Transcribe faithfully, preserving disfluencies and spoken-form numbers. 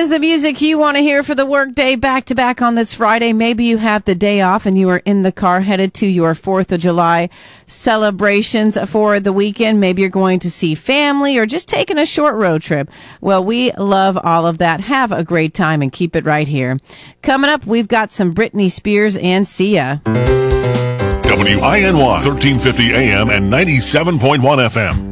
Is the music you want to hear for the workday back to back on this Friday? Maybe you have the day off and you are in the car headed to your fourth of July celebrations for the weekend. Maybe you're going to see family or just taking a short road trip. Well, we love all of that. Have a great time and keep it right here. Coming up, we've got some Britney Spears and Sia. W I N Y, thirteen fifty A M and ninety-seven point one F M.